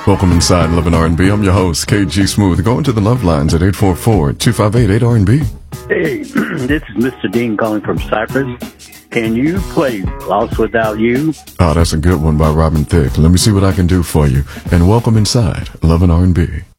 Welcome inside Love and R&B. I'm your host, KG Smooth. Going to the love lines at 844-258-8RB. Hey, this is Mr. Dean calling from Cyprus. Can you play Lost Without You? Oh, that's a good one by Robin Thicke. Let me see what I can do for you. And welcome inside Love and R&B.